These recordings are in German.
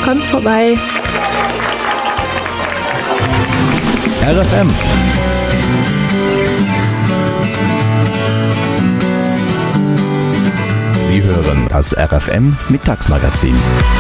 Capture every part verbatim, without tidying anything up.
Kommt vorbei. R F M. Sie hören das R F M Mittagsmagazin.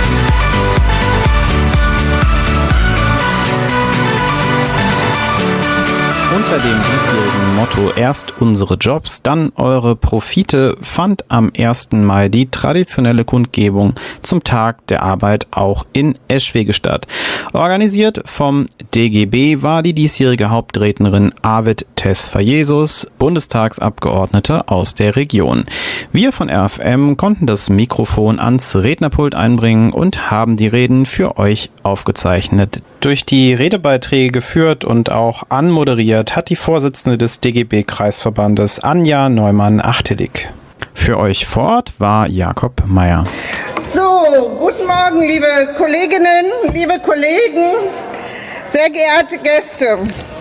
Unter dem diesjährigen Motto „Erst unsere Jobs, dann eure Profite“ fand am ersten Mai die traditionelle Kundgebung zum Tag der Arbeit auch in Eschwege statt. Organisiert vom D G B war die diesjährige Hauptrednerin Arvid Tesfayesus, Bundestagsabgeordnete aus der Region. Wir von R F M konnten das Mikrofon ans Rednerpult einbringen und haben die Reden für euch aufgezeichnet. Durch die Redebeiträge geführt und auch anmoderiert hat die Vorsitzende des D G B-Kreisverbandes Anja Neumann-Achtelig. Für euch vor Ort war Jakob Meyer. So, guten Morgen, liebe Kolleginnen, liebe Kollegen, sehr geehrte Gäste.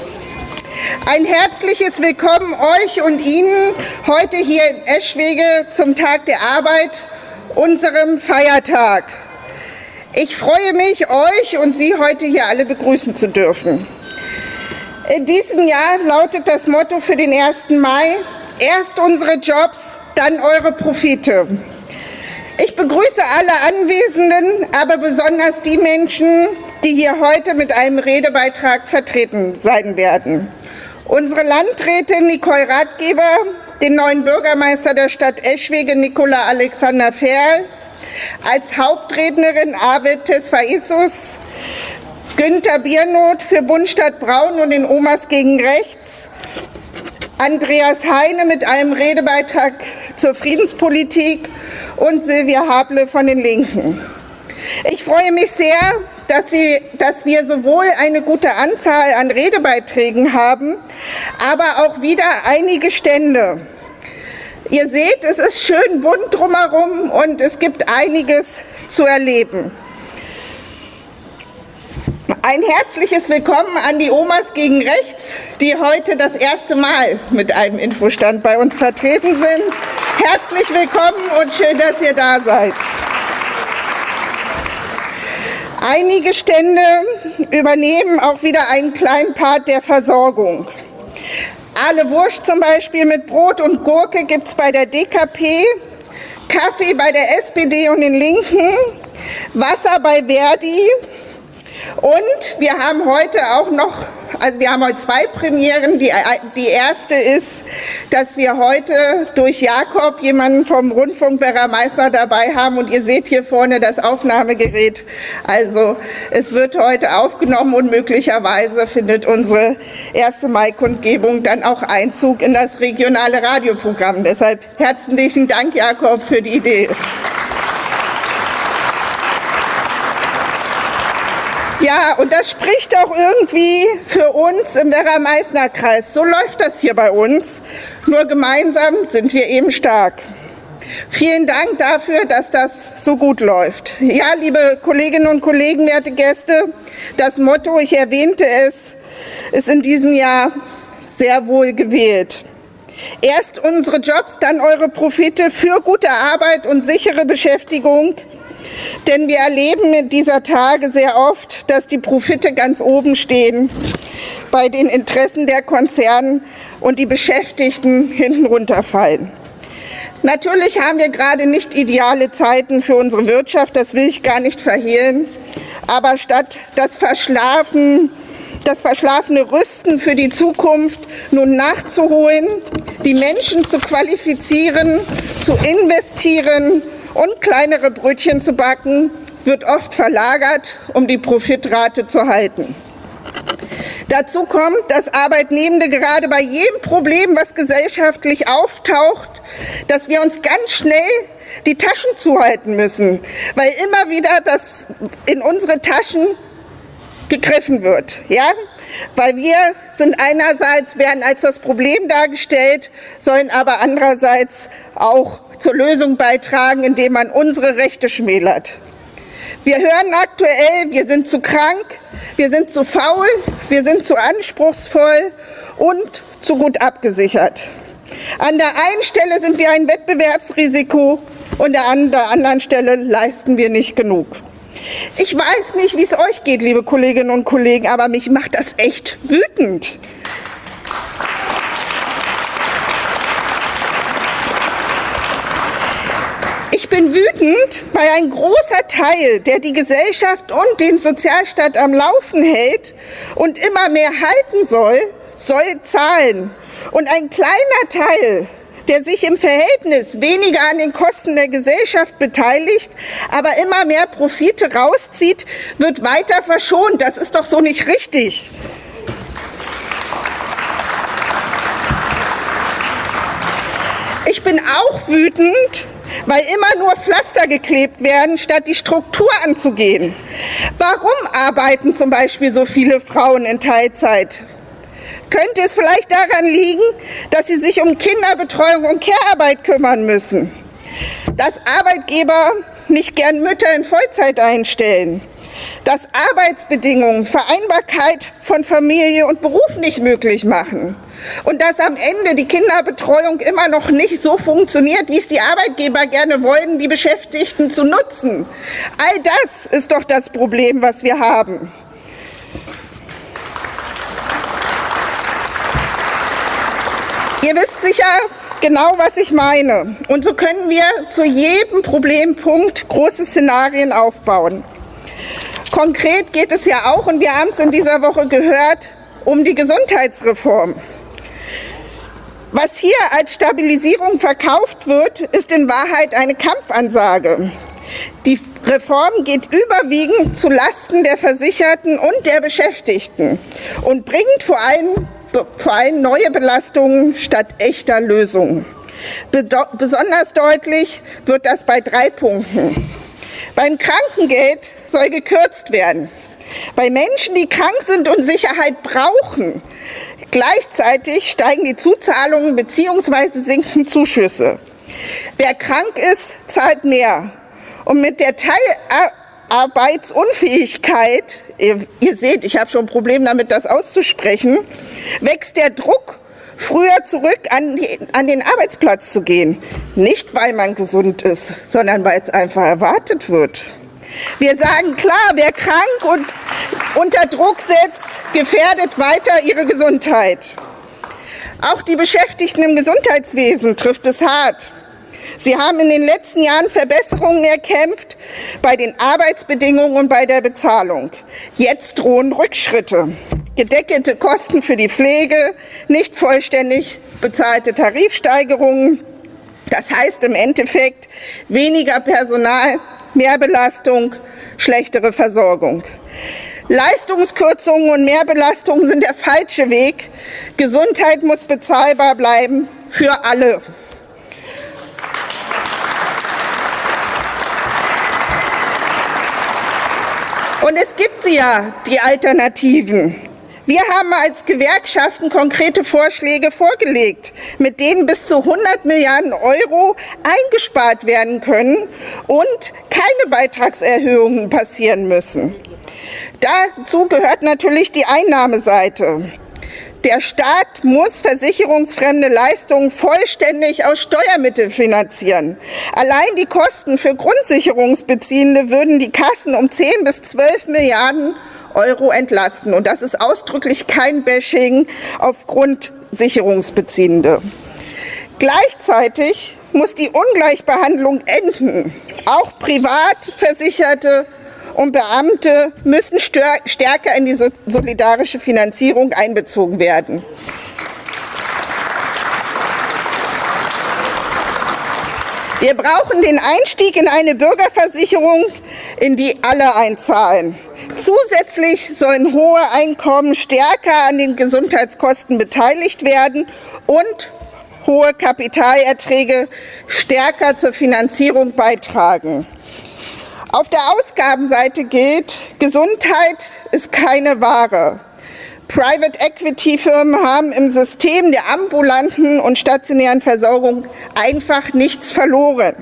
Ein herzliches Willkommen euch und Ihnen heute hier in Eschwege zum Tag der Arbeit, unserem Feiertag. Ich freue mich, euch und Sie heute hier alle begrüßen zu dürfen. In diesem Jahr lautet das Motto für den ersten Mai: Erst unsere Jobs, dann eure Profite. Ich begrüße alle Anwesenden, aber besonders die Menschen, die hier heute mit einem Redebeitrag vertreten sein werden. Unsere Landrätin Nicole Ratgeber, den neuen Bürgermeister der Stadt Eschwege Nicola Alexander Ferl, als Hauptrednerin Arvid Tesfayesus, Günther Biernoth für Bundstadt Braun und den Omas gegen Rechts, Andreas Heine mit einem Redebeitrag zur Friedenspolitik und Silvia Hable von den Linken. Ich freue mich sehr, dass, Sie, dass wir sowohl eine gute Anzahl an Redebeiträgen haben, aber auch wieder einige Stände. Ihr seht, es ist schön bunt drumherum und es gibt einiges zu erleben. Ein herzliches Willkommen an die Omas gegen Rechts, die heute das erste Mal mit einem Infostand bei uns vertreten sind. Herzlich willkommen und schön, dass ihr da seid. Einige Stände übernehmen auch wieder einen kleinen Part der Versorgung. Ahle Wurst zum Beispiel mit Brot und Gurke gibt es bei der D K P, Kaffee bei der S P D und den Linken, Wasser bei Verdi. Und wir haben heute auch noch, also wir haben heute zwei Premieren. Die, die erste ist, dass wir heute durch Jakob jemanden vom Rundfunk Werra Meißner dabei haben. Und ihr seht hier vorne das Aufnahmegerät. Also es wird heute aufgenommen und möglicherweise findet unsere erste Mai-Kundgebung dann auch Einzug in das regionale Radioprogramm. Deshalb herzlichen Dank, Jakob, für die Idee. Ja, und das spricht auch irgendwie für uns im Werra-Meißner-Kreis. So läuft das hier bei uns. Nur gemeinsam sind wir eben stark. Vielen Dank dafür, dass das so gut läuft. Ja, liebe Kolleginnen und Kollegen, werte Gäste, das Motto, ich erwähnte es, ist in diesem Jahr sehr wohl gewählt. Erst unsere Jobs, dann eure Profite für gute Arbeit und sichere Beschäftigung. Denn wir erleben in dieser Tage sehr oft, dass die Profite ganz oben stehen bei den Interessen der Konzerne und die Beschäftigten hinten runterfallen. Natürlich haben wir gerade nicht ideale Zeiten für unsere Wirtschaft, das will ich gar nicht verhehlen. Aber statt das Verschlafen, das verschlafene Rüsten für die Zukunft nun nachzuholen, die Menschen zu qualifizieren, zu investieren und kleinere Brötchen zu backen, wird oft verlagert, um die Profitrate zu halten. Dazu kommt, dass Arbeitnehmende gerade bei jedem Problem, was gesellschaftlich auftaucht, dass wir uns ganz schnell die Taschen zuhalten müssen, weil immer wieder das in unsere Taschen gegriffen wird, ja? Weil wir sind einerseits, werden als das Problem dargestellt, sollen aber andererseits auch zur Lösung beitragen, indem man unsere Rechte schmälert. Wir hören aktuell, wir sind zu krank, wir sind zu faul, wir sind zu anspruchsvoll und zu gut abgesichert. An der einen Stelle sind wir ein Wettbewerbsrisiko und an der anderen Stelle leisten wir nicht genug. Ich weiß nicht, wie es euch geht, liebe Kolleginnen und Kollegen, aber mich macht das echt wütend. Ich bin wütend, weil ein großer Teil, der die Gesellschaft und den Sozialstaat am Laufen hält und immer mehr halten soll, soll zahlen. Und ein kleiner Teil, der sich im Verhältnis weniger an den Kosten der Gesellschaft beteiligt, aber immer mehr Profite rauszieht, wird weiter verschont. Das ist doch so nicht richtig. Ich bin auch wütend, weil immer nur Pflaster geklebt werden, statt die Struktur anzugehen. Warum arbeiten zum Beispiel so viele Frauen in Teilzeit? Könnte es vielleicht daran liegen, dass sie sich um Kinderbetreuung und Care-Arbeit kümmern müssen? Dass Arbeitgeber nicht gern Mütter in Vollzeit einstellen? Dass Arbeitsbedingungen Vereinbarkeit von Familie und Beruf nicht möglich machen? Und dass am Ende die Kinderbetreuung immer noch nicht so funktioniert, wie es die Arbeitgeber gerne wollen, die Beschäftigten zu nutzen? All das ist doch das Problem, was wir haben. Ihr wisst sicher genau, was ich meine. Und so können wir zu jedem Problempunkt große Szenarien aufbauen. Konkret geht es ja auch, und wir haben es in dieser Woche gehört, um die Gesundheitsreform. Was hier als Stabilisierung verkauft wird, ist in Wahrheit eine Kampfansage. Die Reform geht überwiegend zu Lasten der Versicherten und der Beschäftigten und bringt vor allem vor allem neue Belastungen statt echter Lösungen. Besonders deutlich wird das bei drei Punkten. Beim Krankengeld soll gekürzt werden. Bei Menschen, die krank sind und Sicherheit brauchen. Gleichzeitig steigen die Zuzahlungen bzw. sinken Zuschüsse. Wer krank ist, zahlt mehr. Und mit der Teilarbeitsunfähigkeit, ihr, ihr seht, ich habe schon ein Problem damit, das auszusprechen, wächst der Druck, früher zurück an, die, an den Arbeitsplatz zu gehen. Nicht, weil man gesund ist, sondern weil es einfach erwartet wird. Wir sagen klar, wer krank und unter Druck setzt, gefährdet weiter ihre Gesundheit. Auch die Beschäftigten im Gesundheitswesen trifft es hart. Sie haben in den letzten Jahren Verbesserungen erkämpft bei den Arbeitsbedingungen und bei der Bezahlung. Jetzt drohen Rückschritte. Gedeckelte Kosten für die Pflege, nicht vollständig bezahlte Tarifsteigerungen. Das heißt im Endeffekt weniger Personal, mehr Belastung, schlechtere Versorgung. Leistungskürzungen und Mehrbelastungen sind der falsche Weg. Gesundheit muss bezahlbar bleiben für alle. Und es gibt sie ja, die Alternativen. Wir haben als Gewerkschaften konkrete Vorschläge vorgelegt, mit denen bis zu hundert Milliarden Euro eingespart werden können und keine Beitragserhöhungen passieren müssen. Dazu gehört natürlich die Einnahmeseite. Der Staat muss versicherungsfremde Leistungen vollständig aus Steuermitteln finanzieren. Allein die Kosten für Grundsicherungsbeziehende würden die Kassen um zehn bis zwölf Milliarden Euro entlasten. Und das ist ausdrücklich kein Bashing auf Grundsicherungsbeziehende. Gleichzeitig muss die Ungleichbehandlung enden. Auch Privatversicherte und Beamte müssen stärker in die solidarische Finanzierung einbezogen werden. Wir brauchen den Einstieg in eine Bürgerversicherung, in die alle einzahlen. Zusätzlich sollen hohe Einkommen stärker an den Gesundheitskosten beteiligt werden und hohe Kapitalerträge stärker zur Finanzierung beitragen. Auf der Ausgabenseite gilt, Gesundheit ist keine Ware. Private Equity Firmen haben im System der ambulanten und stationären Versorgung einfach nichts verloren.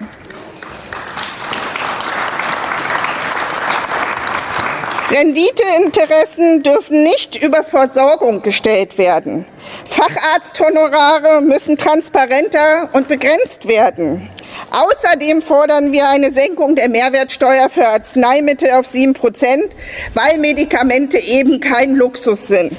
Renditeinteressen dürfen nicht über Versorgung gestellt werden. Facharzthonorare müssen transparenter und begrenzt werden. Außerdem fordern wir eine Senkung der Mehrwertsteuer für Arzneimittel auf sieben Prozent, weil Medikamente eben kein Luxus sind.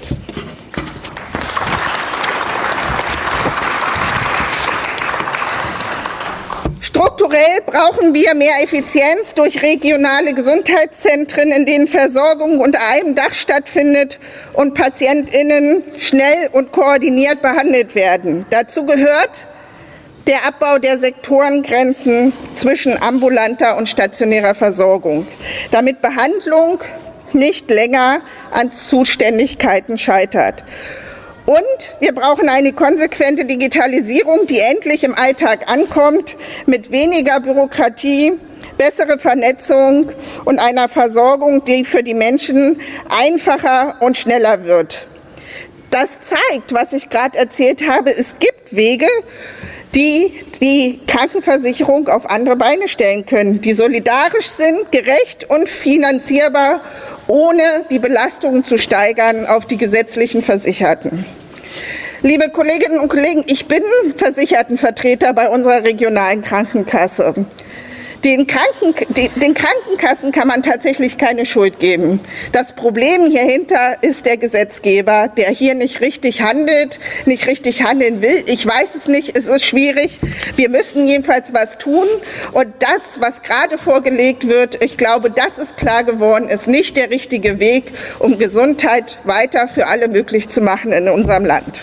Strukturell brauchen wir mehr Effizienz durch regionale Gesundheitszentren, in denen Versorgung unter einem Dach stattfindet und PatientInnen schnell und koordiniert behandelt werden. Dazu gehört der Abbau der Sektorengrenzen zwischen ambulanter und stationärer Versorgung, damit Behandlung nicht länger an Zuständigkeiten scheitert. Und wir brauchen eine konsequente Digitalisierung, die endlich im Alltag ankommt, mit weniger Bürokratie, bessere Vernetzung und einer Versorgung, die für die Menschen einfacher und schneller wird. Das zeigt, was ich gerade erzählt habe, es gibt Wege, die die Krankenversicherung auf andere Beine stellen können, die solidarisch sind, gerecht und finanzierbar, ohne die Belastungen zu steigern auf die gesetzlichen Versicherten. Liebe Kolleginnen und Kollegen, ich bin Versichertenvertreter bei unserer regionalen Krankenkasse. Den, Kranken, den Krankenkassen kann man tatsächlich keine Schuld geben. Das Problem hierhinter ist der Gesetzgeber, der hier nicht richtig handelt, nicht richtig handeln will. Ich weiß es nicht, es ist schwierig. Wir müssen jedenfalls was tun. Und das, was gerade vorgelegt wird, ich glaube, das ist klar geworden, ist nicht der richtige Weg, um Gesundheit weiter für alle möglich zu machen in unserem Land.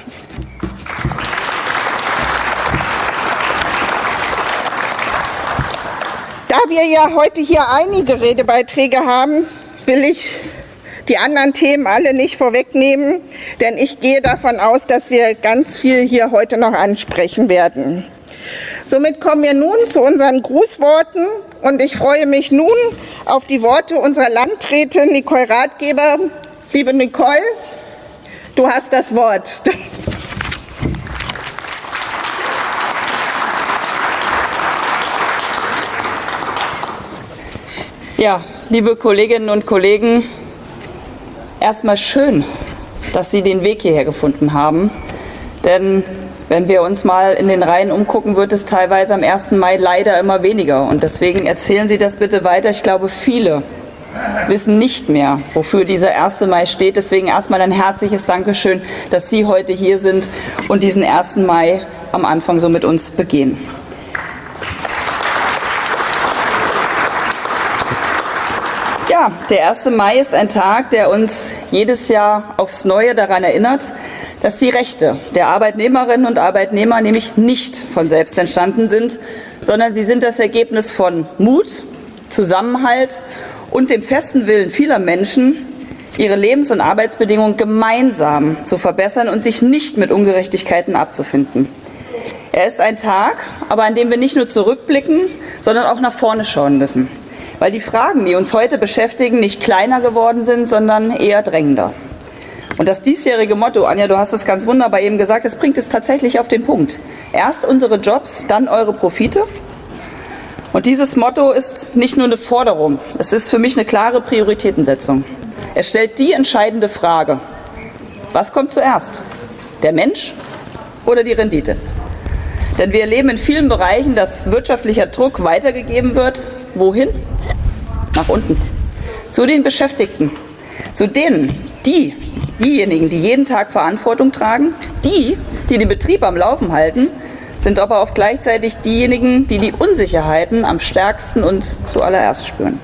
Da wir ja heute hier einige Redebeiträge haben, will ich die anderen Themen alle nicht vorwegnehmen, denn ich gehe davon aus, dass wir ganz viel hier heute noch ansprechen werden. Somit kommen wir nun zu unseren Grußworten und ich freue mich nun auf die Worte unserer Landrätin Nicole Ratgeber. Liebe Nicole, du hast das Wort. Ja, liebe Kolleginnen und Kollegen, erstmal schön, dass Sie den Weg hierher gefunden haben. Denn wenn wir uns mal in den Reihen umgucken, wird es teilweise am ersten Mai leider immer weniger. Und deswegen erzählen Sie das bitte weiter. Ich glaube, viele wissen nicht mehr, wofür dieser erste Mai steht. Deswegen erstmal ein herzliches Dankeschön, dass Sie heute hier sind und diesen ersten Mai am Anfang so mit uns begehen. Ja, der erste Mai ist ein Tag, der uns jedes Jahr aufs Neue daran erinnert, dass die Rechte der Arbeitnehmerinnen und Arbeitnehmer nämlich nicht von selbst entstanden sind, sondern sie sind das Ergebnis von Mut, Zusammenhalt und dem festen Willen vieler Menschen, ihre Lebens- und Arbeitsbedingungen gemeinsam zu verbessern und sich nicht mit Ungerechtigkeiten abzufinden. Er ist ein Tag, aber an dem wir nicht nur zurückblicken, sondern auch nach vorne schauen müssen. Weil die Fragen, die uns heute beschäftigen, nicht kleiner geworden sind, sondern eher drängender. Und das diesjährige Motto, Anja, du hast es ganz wunderbar eben gesagt, das bringt es tatsächlich auf den Punkt. Erst unsere Jobs, dann eure Profite. Und dieses Motto ist nicht nur eine Forderung, es ist für mich eine klare Prioritätensetzung. Es stellt die entscheidende Frage: Was kommt zuerst? Der Mensch oder die Rendite? Denn wir erleben in vielen Bereichen, dass wirtschaftlicher Druck weitergegeben wird. Wohin? Nach unten. Zu den Beschäftigten. Zu denen, die, diejenigen, die jeden Tag Verantwortung tragen, die, die den Betrieb am Laufen halten, sind aber auch gleichzeitig diejenigen, die die Unsicherheiten am stärksten und zuallererst spüren.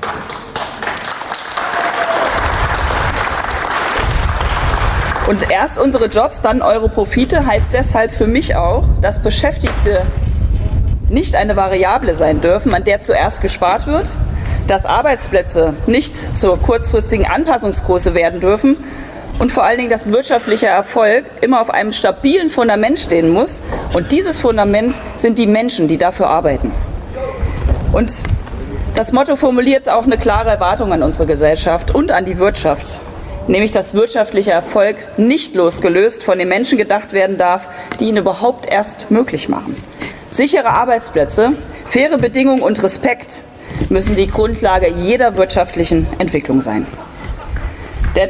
Und erst unsere Jobs, dann eure Profite heißt deshalb für mich auch, dass Beschäftigte nicht eine Variable sein dürfen, an der zuerst gespart wird, dass Arbeitsplätze nicht zur kurzfristigen Anpassungsgröße werden dürfen und vor allen Dingen, dass wirtschaftlicher Erfolg immer auf einem stabilen Fundament stehen muss. Und dieses Fundament sind die Menschen, die dafür arbeiten. Und das Motto formuliert auch eine klare Erwartung an unsere Gesellschaft und an die Wirtschaft, nämlich dass wirtschaftlicher Erfolg nicht losgelöst von den Menschen gedacht werden darf, die ihn überhaupt erst möglich machen. Sichere Arbeitsplätze, faire Bedingungen und Respekt müssen die Grundlage jeder wirtschaftlichen Entwicklung sein. Denn,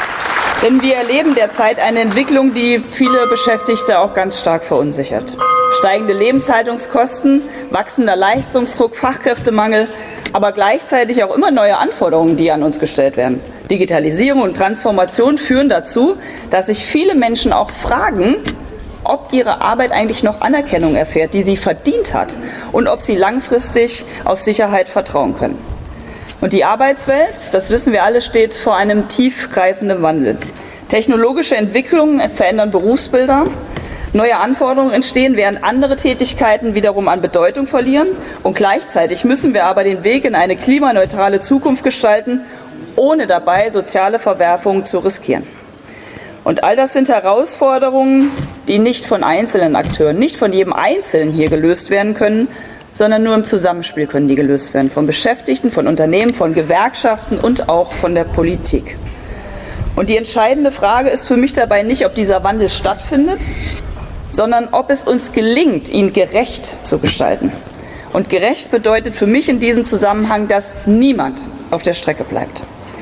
denn wir erleben derzeit eine Entwicklung, die viele Beschäftigte auch ganz stark verunsichert. Steigende Lebenshaltungskosten, wachsender Leistungsdruck, Fachkräftemangel, aber gleichzeitig auch immer neue Anforderungen, die an uns gestellt werden. Digitalisierung und Transformation führen dazu, dass sich viele Menschen auch fragen, ob ihre Arbeit eigentlich noch Anerkennung erfährt, die sie verdient hat, und ob sie langfristig auf Sicherheit vertrauen können. Und die Arbeitswelt, das wissen wir alle, steht vor einem tiefgreifenden Wandel. Technologische Entwicklungen verändern Berufsbilder, neue Anforderungen entstehen, während andere Tätigkeiten wiederum an Bedeutung verlieren. Und gleichzeitig müssen wir aber den Weg in eine klimaneutrale Zukunft gestalten, ohne dabei soziale Verwerfungen zu riskieren. Und all das sind Herausforderungen, die nicht von einzelnen Akteuren, nicht von jedem Einzelnen hier gelöst werden können, sondern nur im Zusammenspiel können die gelöst werden. Von Beschäftigten, von Unternehmen, von Gewerkschaften und auch von der Politik. Und die entscheidende Frage ist für mich dabei nicht, ob dieser Wandel stattfindet, sondern ob es uns gelingt, ihn gerecht zu gestalten. Und gerecht bedeutet für mich in diesem Zusammenhang, dass niemand auf der Strecke bleibt.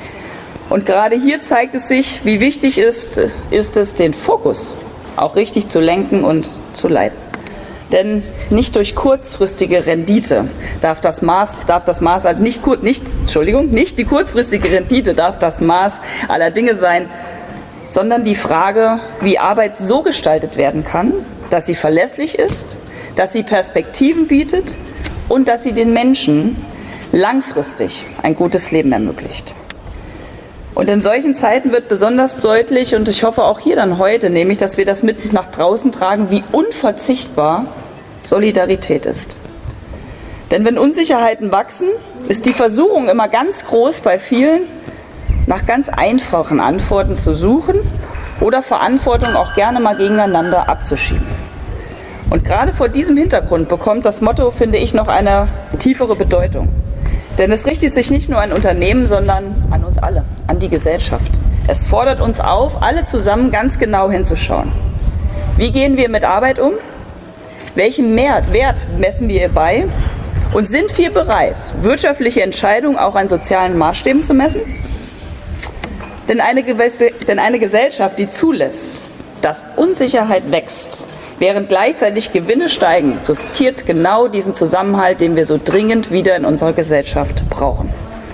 Und gerade hier zeigt es sich, wie wichtig ist, ist es, den Fokus auch richtig zu lenken und zu leiten. Denn nicht durch kurzfristige Rendite darf das Maß, darf das Maß nicht, nicht, Entschuldigung, nicht die kurzfristige Rendite darf das Maß aller Dinge sein, sondern die Frage, wie Arbeit so gestaltet werden kann, dass sie verlässlich ist, dass sie Perspektiven bietet und dass sie den Menschen langfristig ein gutes Leben ermöglicht. Und in solchen Zeiten wird besonders deutlich, und ich hoffe auch hier dann heute, nämlich, dass wir das mit nach draußen tragen, wie unverzichtbar Solidarität ist. Denn wenn Unsicherheiten wachsen, ist die Versuchung immer ganz groß bei vielen, nach ganz einfachen Antworten zu suchen oder Verantwortung auch gerne mal gegeneinander abzuschieben. Und gerade vor diesem Hintergrund bekommt das Motto, finde ich, noch eine tiefere Bedeutung. Denn es richtet sich nicht nur an Unternehmen, sondern an uns alle, an die Gesellschaft. Es fordert uns auf, alle zusammen ganz genau hinzuschauen. Wie gehen wir mit Arbeit um? Welchen Wert messen wir ihr bei? Und sind wir bereit, wirtschaftliche Entscheidungen auch an sozialen Maßstäben zu messen? Denn eine, denn eine Gesellschaft, die zulässt, dass Unsicherheit wächst, während gleichzeitig Gewinne steigen, riskiert genau diesen Zusammenhalt, den wir so dringend wieder in unserer Gesellschaft brauchen.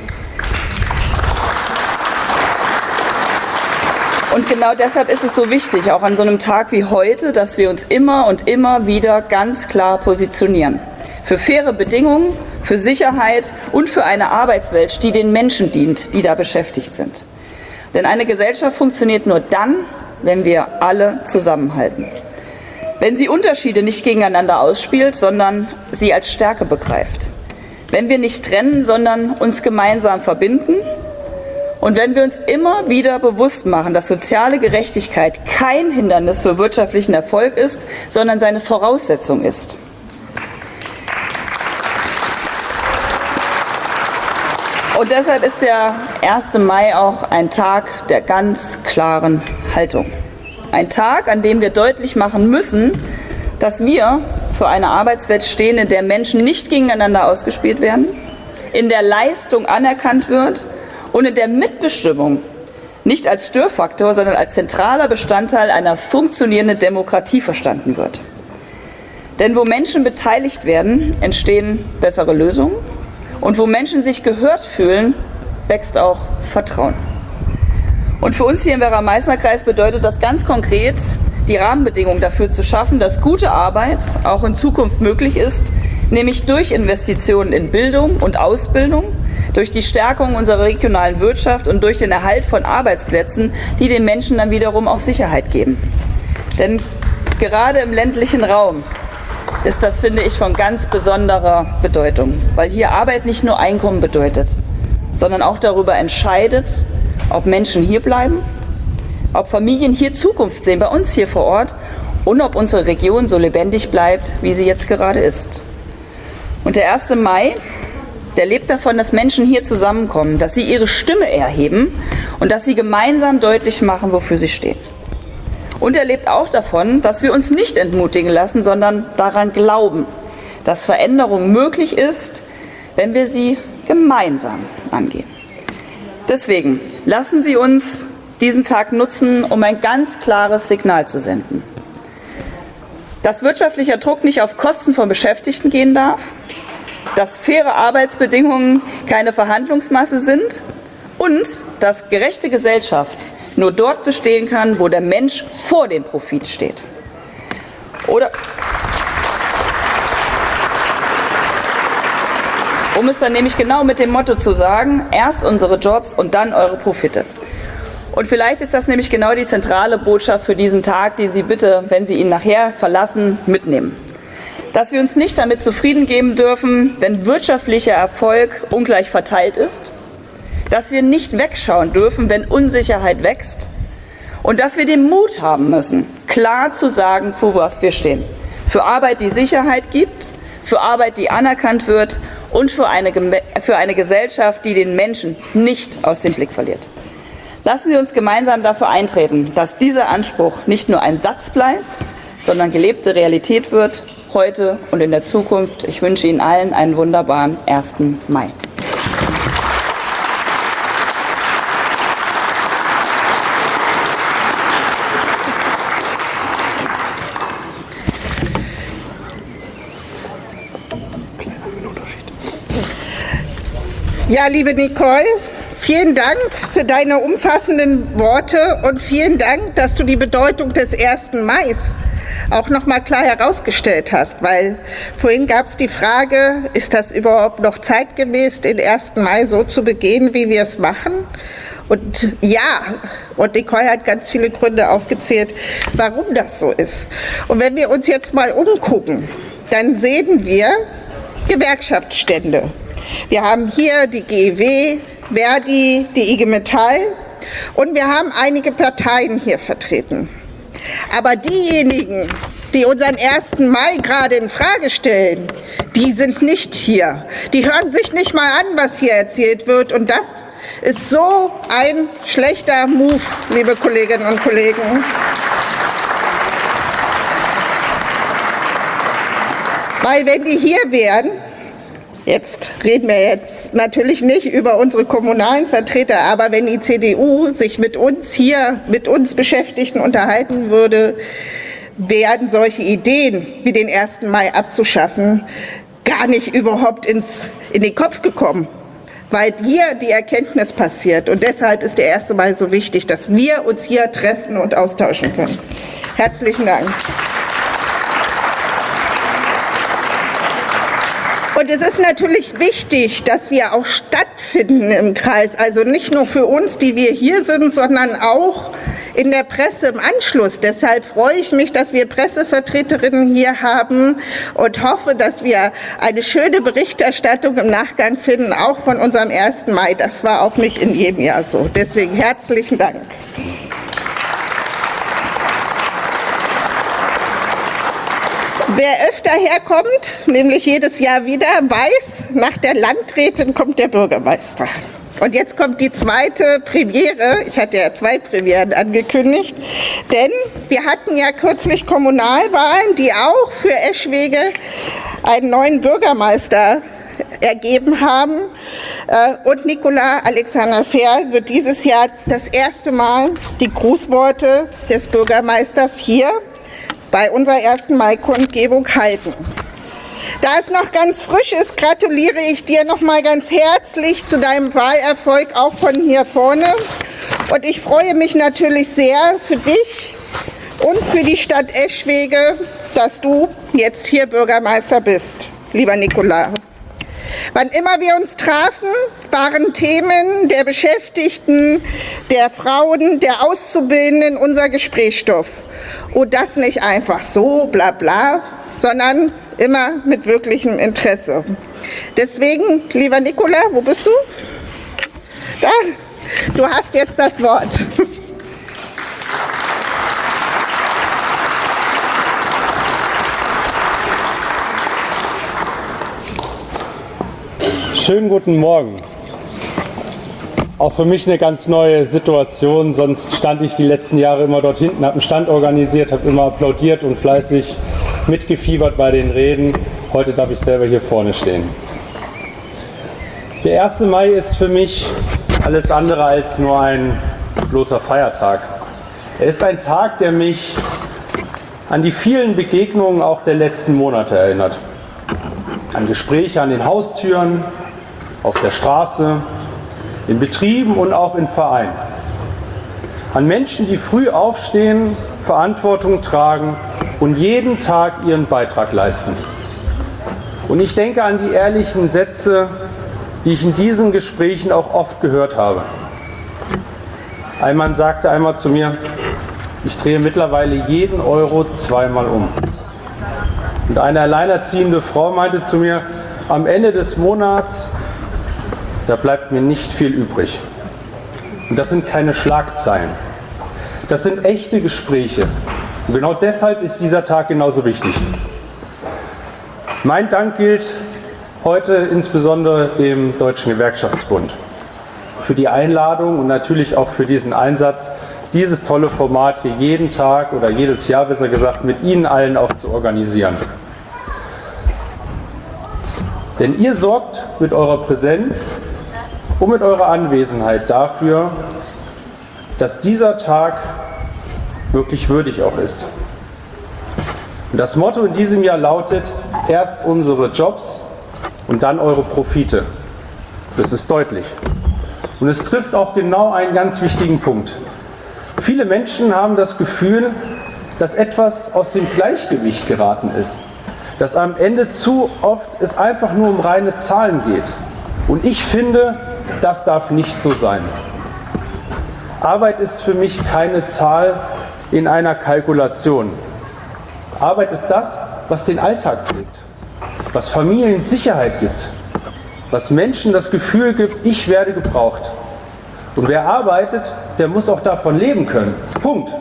Und genau deshalb ist es so wichtig, auch an so einem Tag wie heute, dass wir uns immer und immer wieder ganz klar positionieren. Für faire Bedingungen, für Sicherheit und für eine Arbeitswelt, die den Menschen dient, die da beschäftigt sind. Denn eine Gesellschaft funktioniert nur dann, wenn wir alle zusammenhalten. Wenn sie Unterschiede nicht gegeneinander ausspielt, sondern sie als Stärke begreift. Wenn wir nicht trennen, sondern uns gemeinsam verbinden. Und wenn wir uns immer wieder bewusst machen, dass soziale Gerechtigkeit kein Hindernis für wirtschaftlichen Erfolg ist, sondern seine Voraussetzung ist. Und deshalb ist der erste Mai auch ein Tag der ganz klaren Haltung. Ein Tag, an dem wir deutlich machen müssen, dass wir für eine Arbeitswelt stehen, in der Menschen nicht gegeneinander ausgespielt werden, in der Leistung anerkannt wird und in der Mitbestimmung nicht als Störfaktor, sondern als zentraler Bestandteil einer funktionierenden Demokratie verstanden wird. Denn wo Menschen beteiligt werden, entstehen bessere Lösungen. Und wo Menschen sich gehört fühlen, wächst auch Vertrauen. Und für uns hier im Werra-Meißner-Kreis bedeutet das ganz konkret, die Rahmenbedingungen dafür zu schaffen, dass gute Arbeit auch in Zukunft möglich ist, nämlich durch Investitionen in Bildung und Ausbildung, durch die Stärkung unserer regionalen Wirtschaft und durch den Erhalt von Arbeitsplätzen, die den Menschen dann wiederum auch Sicherheit geben. Denn gerade im ländlichen Raum ist das, finde ich, von ganz besonderer Bedeutung, weil hier Arbeit nicht nur Einkommen bedeutet, sondern auch darüber entscheidet, ob Menschen hier bleiben, ob Familien hier Zukunft sehen, bei uns hier vor Ort, und ob unsere Region so lebendig bleibt, wie sie jetzt gerade ist. Und der erste Mai, der lebt davon, dass Menschen hier zusammenkommen, dass sie ihre Stimme erheben und dass sie gemeinsam deutlich machen, wofür sie stehen. Und er lebt auch davon, dass wir uns nicht entmutigen lassen, sondern daran glauben, dass Veränderung möglich ist, wenn wir sie gemeinsam angehen. Deswegen lassen Sie uns diesen Tag nutzen, um ein ganz klares Signal zu senden. dass wirtschaftlicher Druck nicht auf Kosten von Beschäftigten gehen darf, dass faire Arbeitsbedingungen keine Verhandlungsmasse sind und dass gerechte Gesellschaft nur dort bestehen kann, wo der Mensch vor dem Profit steht. Oder um es dann nämlich genau mit dem Motto zu sagen, erst unsere Jobs und dann eure Profite. Und vielleicht ist das nämlich genau die zentrale Botschaft für diesen Tag, den Sie bitte, wenn Sie ihn nachher verlassen, mitnehmen. Dass wir uns nicht damit zufrieden geben dürfen, wenn wirtschaftlicher Erfolg ungleich verteilt ist, dass wir nicht wegschauen dürfen, wenn Unsicherheit wächst und dass wir den Mut haben müssen, klar zu sagen, für was wir stehen. Für Arbeit, die Sicherheit gibt, für Arbeit, die anerkannt wird und für eine, für eine Gesellschaft, die den Menschen nicht aus dem Blick verliert. Lassen Sie uns gemeinsam dafür eintreten, dass dieser Anspruch nicht nur ein Satz bleibt, sondern gelebte Realität wird, heute und in der Zukunft. Ich wünsche Ihnen allen einen wunderbaren ersten Mai. Ja, liebe Nicole, vielen Dank für deine umfassenden Worte und vielen Dank, dass du die Bedeutung des ersten Mai auch noch mal klar herausgestellt hast, weil vorhin gab es die Frage, ist das überhaupt noch zeitgemäß, den ersten Mai so zu begehen, wie wir es machen? Und ja, und Nicole hat ganz viele Gründe aufgezählt, warum das so ist. Und wenn wir uns jetzt mal umgucken, dann sehen wir Gewerkschaftsstände. Wir haben hier die G E W, Verdi, die I G Metall und wir haben einige Parteien hier vertreten. Aber diejenigen, die unseren ersten Mai gerade in Frage stellen, die sind nicht hier. Die hören sich nicht mal an, was hier erzählt wird. Und das ist so ein schlechter Move, liebe Kolleginnen und Kollegen. Weil wenn die hier wären, jetzt reden wir jetzt natürlich nicht über unsere kommunalen Vertreter, aber wenn die C D U sich mit uns hier, mit uns Beschäftigten unterhalten würde, wären solche Ideen wie den ersten Mai abzuschaffen gar nicht überhaupt ins, in den Kopf gekommen, weil hier die Erkenntnis passiert. Und deshalb ist der erste Mai so wichtig, dass wir uns hier treffen und austauschen können. Herzlichen Dank. Und es ist natürlich wichtig, dass wir auch stattfinden im Kreis, also nicht nur für uns, die wir hier sind, sondern auch in der Presse im Anschluss. Deshalb freue ich mich, dass wir Pressevertreterinnen hier haben und hoffe, dass wir eine schöne Berichterstattung im Nachgang finden, auch von unserem ersten Mai. Das war auch nicht in jedem Jahr so. Deswegen herzlichen Dank. Wer öfter herkommt, nämlich jedes Jahr wieder, weiß, nach der Landrätin kommt der Bürgermeister. Und jetzt kommt die zweite Premiere. Ich hatte ja zwei Premieren angekündigt, denn wir hatten ja kürzlich Kommunalwahlen, die auch für Eschwege einen neuen Bürgermeister ergeben haben. Und Nicola Alexander Ferl wird dieses Jahr das erste Mal die Grußworte des Bürgermeisters hier bei unserer ersten Mai-Kundgebung halten. Da es noch ganz frisch ist, gratuliere ich dir noch mal ganz herzlich zu deinem Wahlerfolg auch von hier vorne. Und ich freue mich natürlich sehr für dich und für die Stadt Eschwege, dass du jetzt hier Bürgermeister bist, lieber Nicola. Wann immer wir uns trafen, waren Themen der Beschäftigten, der Frauen, der Auszubildenden unser Gesprächsstoff. Und das nicht einfach so, bla bla, sondern immer mit wirklichem Interesse. Deswegen, lieber Nicola, wo bist du? Da, du hast jetzt das Wort. Schönen guten Morgen. Auch für mich eine ganz neue Situation, sonst stand ich die letzten Jahre immer dort hinten, habe einen Stand organisiert, habe immer applaudiert und fleißig mitgefiebert bei den Reden. Heute darf ich selber hier vorne stehen. Der erste Mai ist für mich alles andere als nur ein bloßer Feiertag. Er ist ein Tag, der mich an die vielen Begegnungen auch der letzten Monate erinnert. An Gespräche an den Haustüren, auf der Straße, in Betrieben und auch in Vereinen. An Menschen, die früh aufstehen, Verantwortung tragen und jeden Tag ihren Beitrag leisten. Und ich denke an die ehrlichen Sätze, die ich in diesen Gesprächen auch oft gehört habe. Ein Mann sagte einmal zu mir, ich drehe mittlerweile jeden Euro zweimal um. Und eine alleinerziehende Frau meinte zu mir, am Ende des Monats, da bleibt mir nicht viel übrig. Und das sind keine Schlagzeilen. Das sind echte Gespräche. Und genau deshalb ist dieser Tag genauso wichtig. Mein Dank gilt heute insbesondere dem Deutschen Gewerkschaftsbund für die Einladung und natürlich auch für diesen Einsatz, dieses tolle Format hier jeden Tag oder jedes Jahr, besser gesagt, mit Ihnen allen auch zu organisieren. Denn ihr sorgt mit eurer Präsenz und mit eurer Anwesenheit dafür, dass dieser Tag wirklich würdig auch ist. Und das Motto in diesem Jahr lautet, erst unsere Jobs und dann eure Profite. Das ist deutlich. Und es trifft auch genau einen ganz wichtigen Punkt. Viele Menschen haben das Gefühl, dass etwas aus dem Gleichgewicht geraten ist. Dass am Ende zu oft es einfach nur um reine Zahlen geht. Und ich finde, das darf nicht so sein. Arbeit ist für mich keine Zahl in einer Kalkulation. Arbeit ist das, was den Alltag trägt, was Familien Sicherheit gibt, was Menschen das Gefühl gibt, ich werde gebraucht. Und wer arbeitet, der muss auch davon leben können. Punkt.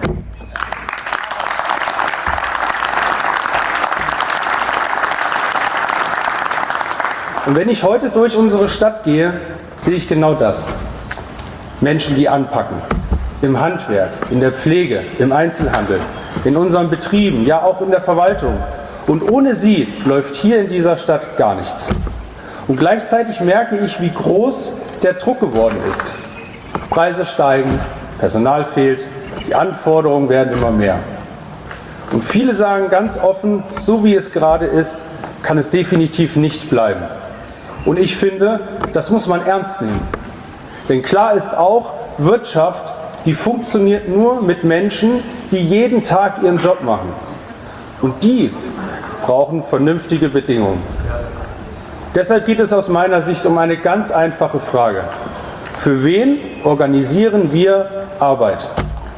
Und wenn ich heute durch unsere Stadt gehe, sehe ich genau das. Menschen, die anpacken. Im Handwerk, in der Pflege, im Einzelhandel, in unseren Betrieben, ja auch in der Verwaltung. Und ohne sie läuft hier in dieser Stadt gar nichts. Und gleichzeitig merke ich, wie groß der Druck geworden ist. Preise steigen, Personal fehlt, die Anforderungen werden immer mehr. Und viele sagen ganz offen, so wie es gerade ist, kann es definitiv nicht bleiben. Und ich finde, das muss man ernst nehmen. Denn klar ist auch, Wirtschaft, die funktioniert nur mit Menschen, die jeden Tag ihren Job machen. Und die brauchen vernünftige Bedingungen. Deshalb geht es aus meiner Sicht um eine ganz einfache Frage. Für wen organisieren wir Arbeit?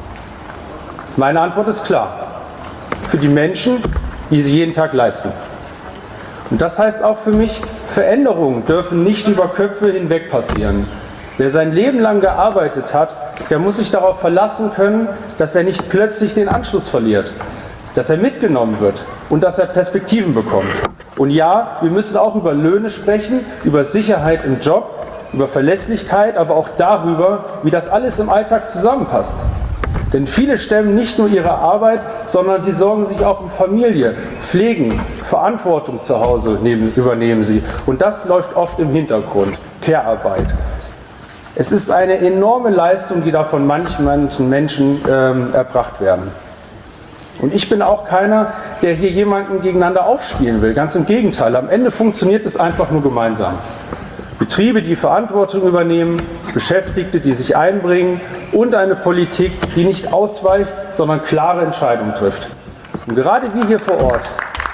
Meine Antwort ist klar. Für die Menschen, die sie jeden Tag leisten. Und das heißt auch für mich, Veränderungen dürfen nicht über Köpfe hinweg passieren. Wer sein Leben lang gearbeitet hat, der muss sich darauf verlassen können, dass er nicht plötzlich den Anschluss verliert, dass er mitgenommen wird und dass er Perspektiven bekommt. Und ja, wir müssen auch über Löhne sprechen, über Sicherheit im Job, über Verlässlichkeit, aber auch darüber, wie das alles im Alltag zusammenpasst. Denn viele stemmen nicht nur ihre Arbeit, sondern sie sorgen sich auch um Familie, pflegen, Verantwortung zu Hause nehmen, übernehmen sie. Und das läuft oft im Hintergrund, Care-Arbeit. Es ist eine enorme Leistung, die da von manchen, manchen Menschen ähm, erbracht werden. Und ich bin auch keiner, der hier jemanden gegeneinander aufspielen will. Ganz im Gegenteil, am Ende funktioniert es einfach nur gemeinsam. Betriebe, die Verantwortung übernehmen, Beschäftigte, die sich einbringen und eine Politik, die nicht ausweicht, sondern klare Entscheidungen trifft. Und gerade wir hier vor Ort,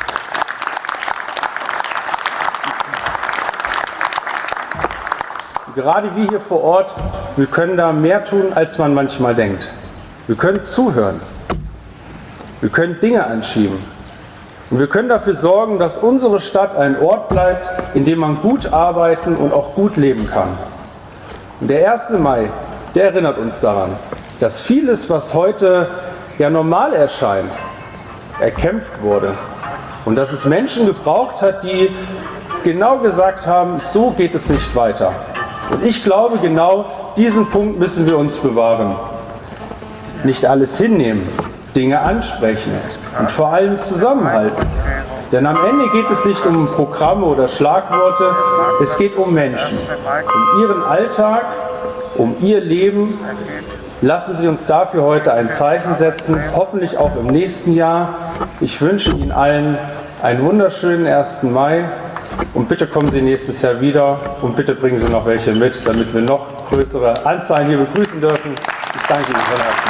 gerade wir hier vor Ort, wir können da mehr tun, als man manchmal denkt. Wir können zuhören. Wir können Dinge anschieben. Und wir können dafür sorgen, dass unsere Stadt ein Ort bleibt, in dem man gut arbeiten und auch gut leben kann. Und der erste Mai, der erinnert uns daran, dass vieles, was heute ja normal erscheint, erkämpft wurde. Und dass es Menschen gebraucht hat, die genau gesagt haben, so geht es nicht weiter. Und ich glaube, genau diesen Punkt müssen wir uns bewahren. Nicht alles hinnehmen, Dinge ansprechen und vor allem zusammenhalten. Denn am Ende geht es nicht um Programme oder Schlagworte, es geht um Menschen, um ihren Alltag, um ihr Leben Lassen Sie uns dafür heute ein Zeichen setzen, hoffentlich auch im nächsten Jahr. Ich wünsche Ihnen allen einen wunderschönen ersten Mai und bitte kommen Sie nächstes Jahr wieder und bitte bringen Sie noch welche mit, damit wir noch größere Anzahlen hier begrüßen dürfen. Ich danke Ihnen von Herzen.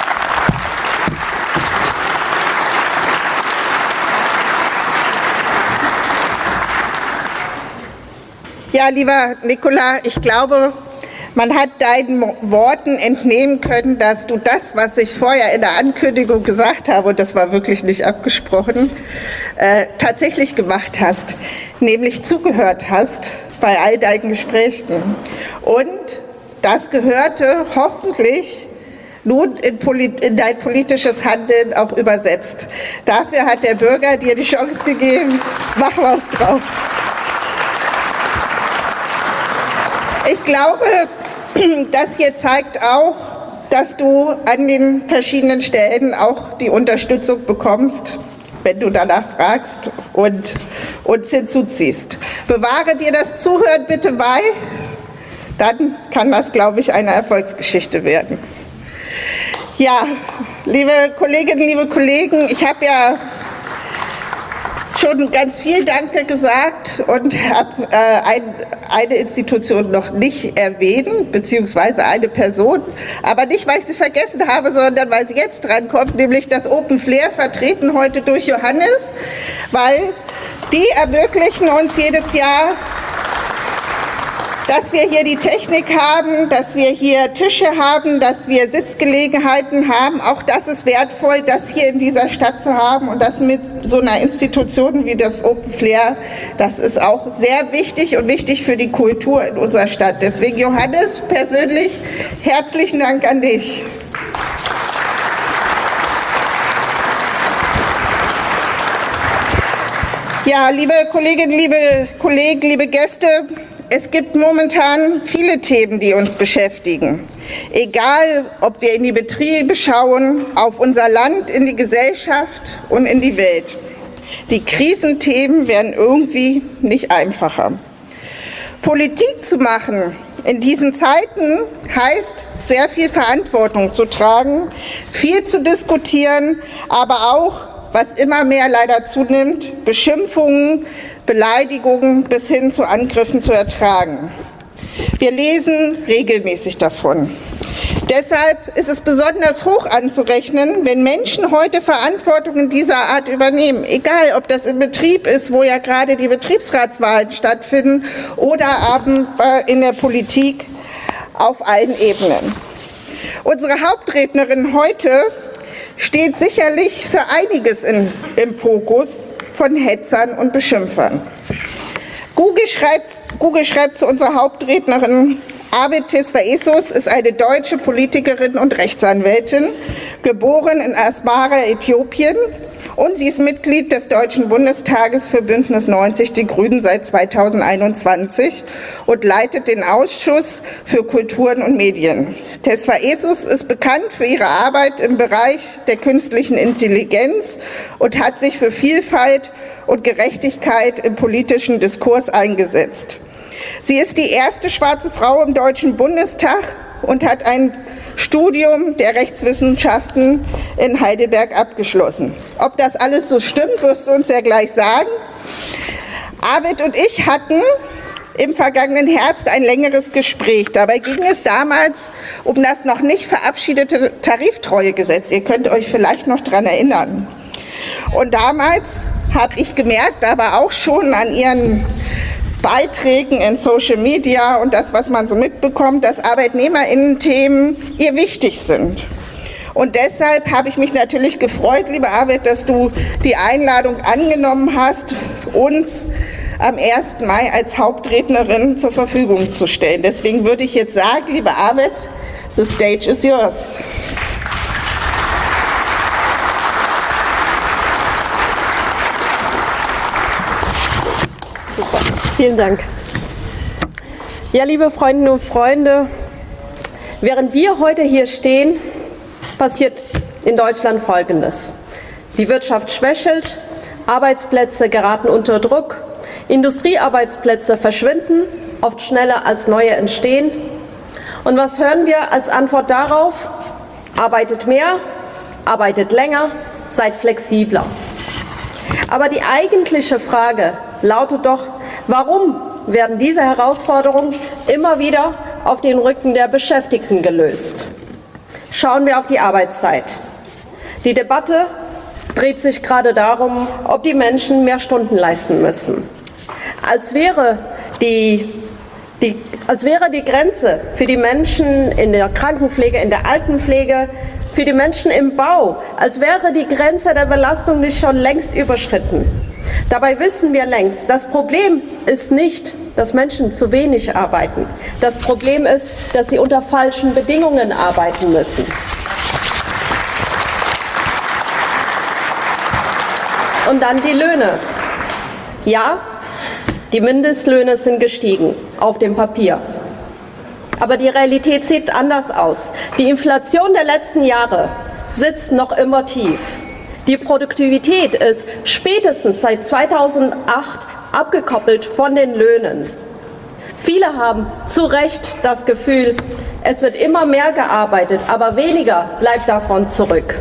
Ja, lieber Nicola, ich glaube, man hat deinen Worten entnehmen können, dass du das, was ich vorher in der Ankündigung gesagt habe, und das war wirklich nicht abgesprochen, äh, tatsächlich gemacht hast, nämlich zugehört hast bei all deinen Gesprächen. Und das gehörte hoffentlich nun in, Polit- in dein politisches Handeln auch übersetzt. Dafür hat der Bürger dir die Chance gegeben, mach was draus. Ich glaube, das hier zeigt auch, dass du an den verschiedenen Stellen auch die Unterstützung bekommst, wenn du danach fragst und uns hinzuziehst. Bewahre dir das Zuhören bitte bei, dann kann das, glaube ich, eine Erfolgsgeschichte werden. Ja, liebe Kolleginnen, liebe Kollegen, ich habe ja schon ganz viel Danke gesagt und habe äh, ein, eine Institution noch nicht erwähnt, beziehungsweise eine Person, aber nicht, weil ich sie vergessen habe, sondern weil sie jetzt drankommt, nämlich das Open Flair, vertreten heute durch Johannes, weil die ermöglichen uns jedes Jahr, dass wir hier die Technik haben, dass wir hier Tische haben, dass wir Sitzgelegenheiten haben. Auch das ist wertvoll, das hier in dieser Stadt zu haben und das mit so einer Institution wie das Open Flair. Das ist auch sehr wichtig und wichtig für die Kultur in unserer Stadt. Deswegen, Johannes, persönlich herzlichen Dank an dich. Ja, liebe Kolleginnen, liebe Kollegen, liebe Gäste, es gibt momentan viele Themen, die uns beschäftigen. Egal, ob wir in die Betriebe schauen, auf unser Land, in die Gesellschaft und in die Welt. Die Krisenthemen werden irgendwie nicht einfacher. Politik zu machen in diesen Zeiten heißt, sehr viel Verantwortung zu tragen, viel zu diskutieren, aber auch, was immer mehr leider zunimmt, Beschimpfungen, Beleidigungen bis hin zu Angriffen zu ertragen. Wir lesen regelmäßig davon. Deshalb ist es besonders hoch anzurechnen, wenn Menschen heute Verantwortung in dieser Art übernehmen. Egal, ob das im Betrieb ist, wo ja gerade die Betriebsratswahlen stattfinden, oder aber in der Politik auf allen Ebenen. Unsere Hauptrednerin heute steht sicherlich für einiges in, im Fokus von Hetzern und Beschimpfern. Google schreibt, Google schreibt zu unserer Hauptrednerin, Arvid Tesfayesus ist eine deutsche Politikerin und Rechtsanwältin, geboren in Asmara, Äthiopien, und sie ist Mitglied des Deutschen Bundestages für Bündnis neunzig Die Grünen seit zweitausendeinundzwanzig und leitet den Ausschuss für Kulturen und Medien. Tesfayesus ist bekannt für ihre Arbeit im Bereich der künstlichen Intelligenz und hat sich für Vielfalt und Gerechtigkeit im politischen Diskurs eingesetzt. Sie ist die erste schwarze Frau im Deutschen Bundestag und hat ein Studium der Rechtswissenschaften in Heidelberg abgeschlossen. Ob das alles so stimmt, wirst du uns ja gleich sagen. Arvid und ich hatten im vergangenen Herbst ein längeres Gespräch. Dabei ging es damals um das noch nicht verabschiedete Tariftreuegesetz. Ihr könnt euch vielleicht noch daran erinnern. Und damals habe ich gemerkt, aber auch schon an ihren Beiträgen in Social Media und das, was man so mitbekommt, dass ArbeitnehmerInnen-Themen ihr wichtig sind. Und deshalb habe ich mich natürlich gefreut, lieber Arvid, dass du die Einladung angenommen hast, uns am ersten Mai als Hauptrednerin zur Verfügung zu stellen. Deswegen würde ich jetzt sagen, lieber Arvid, the stage is yours. Super, vielen Dank. Ja, liebe Freundinnen und Freunde, während wir heute hier stehen, passiert in Deutschland Folgendes. Die Wirtschaft schwächelt, Arbeitsplätze geraten unter Druck, Industriearbeitsplätze verschwinden, oft schneller als neue entstehen. Und was hören wir als Antwort darauf? Arbeitet mehr, arbeitet länger, seid flexibler. Aber die eigentliche Frage lautet doch, warum werden diese Herausforderungen immer wieder auf den Rücken der Beschäftigten gelöst? Schauen wir auf die Arbeitszeit. Die Debatte dreht sich gerade darum, ob die Menschen mehr Stunden leisten müssen. Als wäre die, die, als wäre die Grenze für die Menschen in der Krankenpflege, in der Altenpflege, für die Menschen im Bau, als wäre die Grenze der Belastung nicht schon längst überschritten. Dabei wissen wir längst, das Problem ist nicht, dass Menschen zu wenig arbeiten. Das Problem ist, dass sie unter falschen Bedingungen arbeiten müssen. Und dann die Löhne. Ja, die Mindestlöhne sind gestiegen, auf dem Papier. Aber die Realität sieht anders aus. Die Inflation der letzten Jahre sitzt noch immer tief. Die Produktivität ist spätestens seit zweitausendacht abgekoppelt von den Löhnen. Viele haben zu Recht das Gefühl, es wird immer mehr gearbeitet, aber weniger bleibt davon zurück.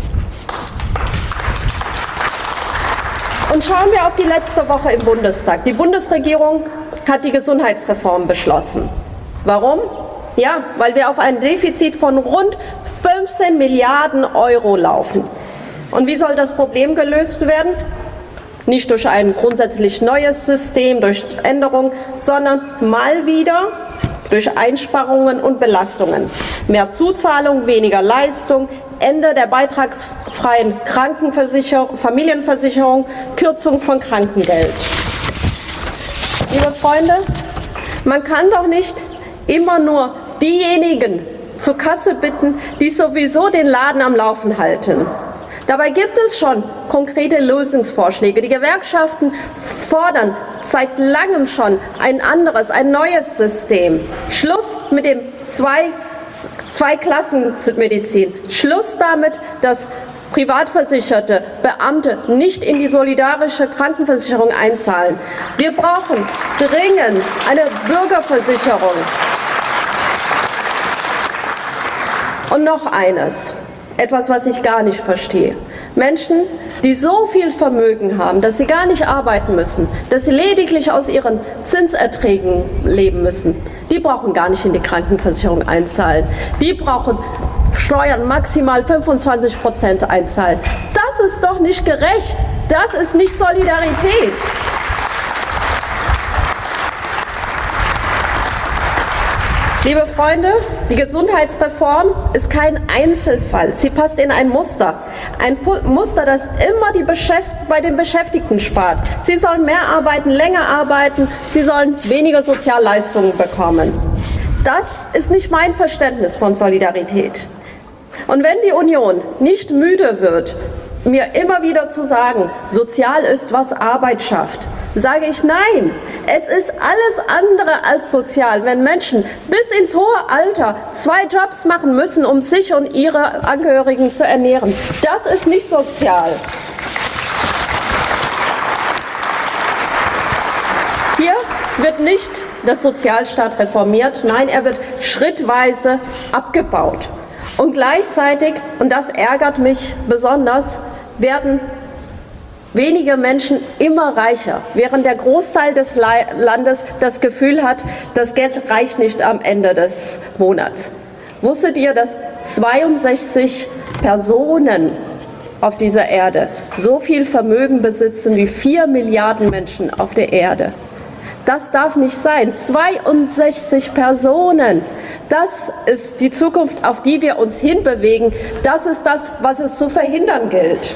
Und schauen wir auf die letzte Woche im Bundestag. Die Bundesregierung hat die Gesundheitsreform beschlossen. Warum? Ja, weil wir auf ein Defizit von rund fünfzehn Milliarden Euro laufen. Und wie soll das Problem gelöst werden? Nicht durch ein grundsätzlich neues System, durch Änderungen, sondern mal wieder durch Einsparungen und Belastungen. Mehr Zuzahlung, weniger Leistung, Ende der beitragsfreien Krankenversicherung, Familienversicherung, Kürzung von Krankengeld. Liebe Freunde, man kann doch nicht immer nur diejenigen zur Kasse bitten, die sowieso den Laden am Laufen halten. Dabei gibt es schon konkrete Lösungsvorschläge. Die Gewerkschaften fordern seit langem schon ein anderes, ein neues System. Schluss mit dem Zwei, Zweiklassenmedizin. Schluss damit, dass Privatversicherte, Beamte nicht in die solidarische Krankenversicherung einzahlen. Wir brauchen dringend eine Bürgerversicherung. Und noch eines. Etwas, was ich gar nicht verstehe. Menschen, die so viel Vermögen haben, dass sie gar nicht arbeiten müssen, dass sie lediglich aus ihren Zinserträgen leben müssen, die brauchen gar nicht in die Krankenversicherung einzahlen. Die brauchen Steuern maximal fünfundzwanzig Prozent einzahlen. Das ist doch nicht gerecht. Das ist nicht Solidarität. Liebe Freunde, die Gesundheitsreform ist kein Einzelfall. Sie passt in ein Muster. Ein Muster, das immer die Beschäft- bei den Beschäftigten spart. Sie sollen mehr arbeiten, länger arbeiten. Sie sollen weniger Sozialleistungen bekommen. Das ist nicht mein Verständnis von Solidarität. Und wenn die Union nicht müde wird, mir immer wieder zu sagen, sozial ist, was Arbeit schafft, sage ich nein. Es ist alles andere als sozial, wenn Menschen bis ins hohe Alter zwei Jobs machen müssen, um sich und ihre Angehörigen zu ernähren. Das ist nicht sozial. Hier wird nicht der Sozialstaat reformiert, nein, er wird schrittweise abgebaut. Und gleichzeitig, und das ärgert mich besonders, werden wenige Menschen immer reicher, während der Großteil des Landes das Gefühl hat, das Geld reicht nicht am Ende des Monats. Wusstet ihr, dass zweiundsechzig Personen auf dieser Erde so viel Vermögen besitzen wie vier Milliarden Menschen auf der Erde? Das darf nicht sein. zweiundsechzig Personen. Das ist die Zukunft, auf die wir uns hinbewegen. Das ist das, was es zu verhindern gilt.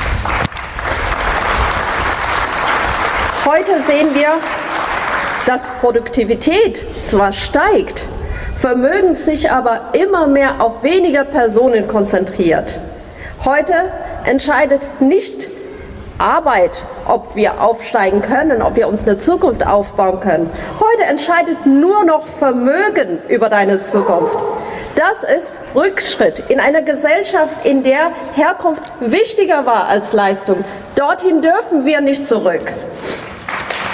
Heute sehen wir, dass Produktivität zwar steigt, Vermögen sich aber immer mehr auf weniger Personen konzentriert. Heute entscheidet nicht Arbeit, ob wir aufsteigen können, ob wir uns eine Zukunft aufbauen können. Heute entscheidet nur noch Vermögen über deine Zukunft. Das ist Rückschritt in einer Gesellschaft, in der Herkunft wichtiger war als Leistung. Dorthin dürfen wir nicht zurück.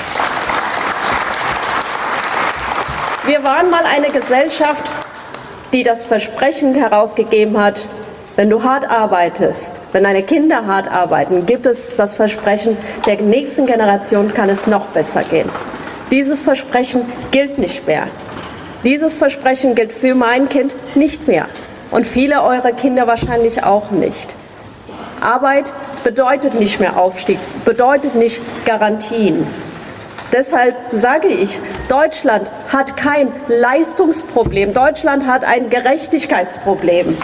Wir waren mal eine Gesellschaft, die das Versprechen herausgegeben hat, wenn du hart arbeitest, wenn deine Kinder hart arbeiten, gibt es das Versprechen, der nächsten Generation kann es noch besser gehen. Dieses Versprechen gilt nicht mehr. Dieses Versprechen gilt für mein Kind nicht mehr und viele eurer Kinder wahrscheinlich auch nicht. Arbeit bedeutet nicht mehr Aufstieg, bedeutet nicht Garantien. Deshalb sage ich, Deutschland hat kein Leistungsproblem, Deutschland hat ein Gerechtigkeitsproblem.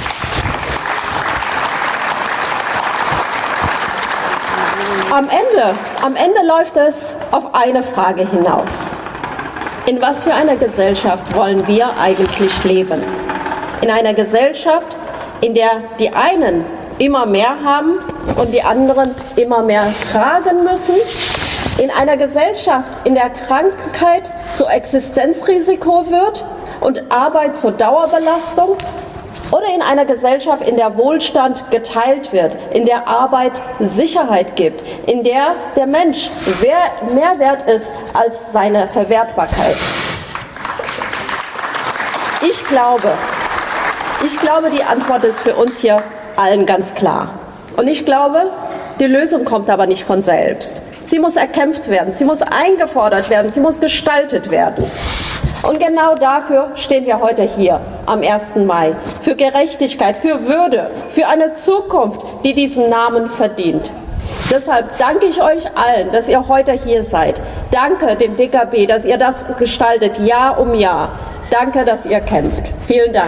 Am Ende, am Ende läuft es auf eine Frage hinaus. In was für einer Gesellschaft wollen wir eigentlich leben? In einer Gesellschaft, in der die einen immer mehr haben und die anderen immer mehr tragen müssen? In einer Gesellschaft, in der Krankheit zu Existenzrisiko wird und Arbeit zur Dauerbelastung? Oder in einer Gesellschaft, in der Wohlstand geteilt wird, in der Arbeit Sicherheit gibt, in der der Mensch mehr wert ist als seine Verwertbarkeit? Ich glaube, ich glaube, die Antwort ist für uns hier allen ganz klar. Und ich glaube, die Lösung kommt aber nicht von selbst. Sie muss erkämpft werden, sie muss eingefordert werden, sie muss gestaltet werden. Und genau dafür stehen wir heute hier am ersten Mai. Für Gerechtigkeit, für Würde, für eine Zukunft, die diesen Namen verdient. Deshalb danke ich euch allen, dass ihr heute hier seid. Danke dem D K B, dass ihr das gestaltet, Jahr um Jahr. Danke, dass ihr kämpft. Vielen Dank.